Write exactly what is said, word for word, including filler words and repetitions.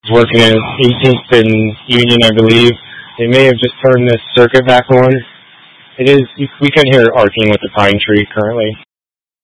was working in eighteenth and Union, I believe. They may have just turned this circuit back on. It is, we can hear it arcing with the pine tree currently.